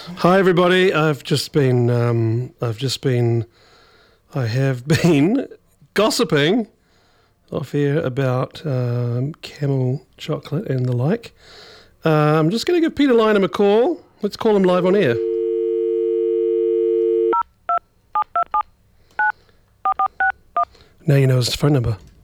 Hi everybody. I have been gossiping off here about Camel chocolate and the like. I'm just going to give Peter Lynham a call. Let's call him live on air. Now you know his phone number.